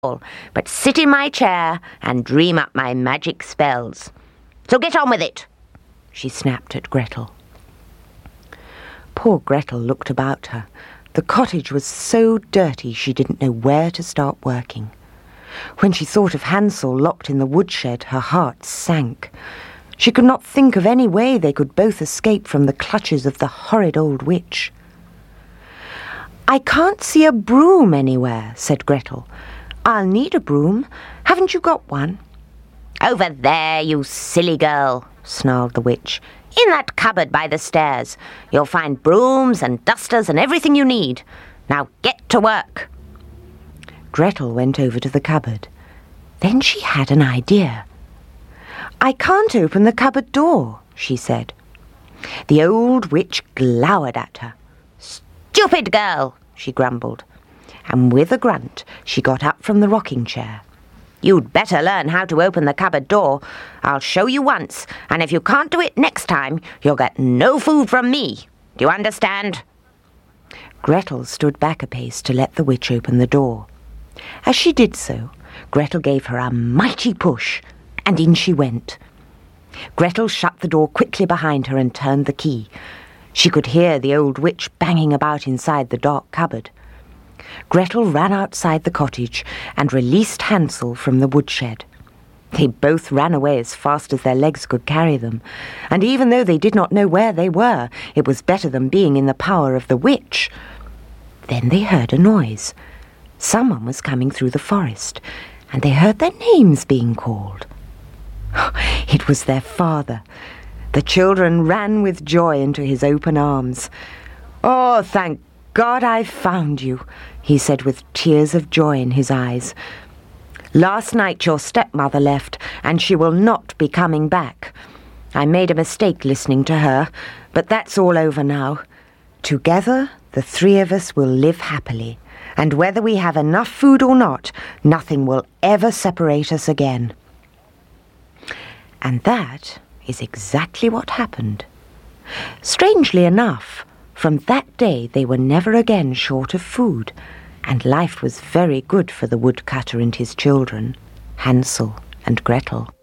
but sit in my chair and dream up my magic spells. So get on with it, she snapped at Gretel. Poor Gretel looked about her. The cottage was so dirty she didn't know where to start working. When she thought of Hansel locked in the woodshed, her heart sank. She could not think of any way they could both escape from the clutches of the horrid old witch. "I can't see a broom anywhere," said Gretel. "I'll need a broom. Haven't you got one?" "Over there, you silly girl," snarled the witch. "In that cupboard by the stairs. You'll find brooms and dusters and everything you need. Now get to work." Gretel went over to the cupboard. Then she had an idea. "I can't open the cupboard door," she said. The old witch glowered at her. "Stupid girl," she grumbled. And with a grunt, she got up from the rocking chair. "You'd better learn how to open the cupboard door. I'll show you once, and if you can't do it next time, you'll get no food from me. Do you understand?" Gretel stood back a pace to let the witch open the door. As she did so, Gretel gave her a mighty push, and in she went. Gretel shut the door quickly behind her and turned the key. She could hear the old witch banging about inside the dark cupboard. Gretel ran outside the cottage and released Hansel from the woodshed. They both ran away as fast as their legs could carry them, and even though they did not know where they were, it was better than being in the power of the witch. Then they heard a noise. Someone was coming through the forest, and they heard their names being called. It was their father. The children ran with joy into his open arms. "Oh, thank God I've found you," he said with tears of joy in his eyes. "Last night your stepmother left, and she will not be coming back. I made a mistake listening to her, but that's all over now. Together, the three of us will live happily, and whether we have enough food or not, nothing will ever separate us again." And that is exactly what happened. Strangely enough, from that day they were never again short of food, and life was very good for the woodcutter and his children, Hansel and Gretel.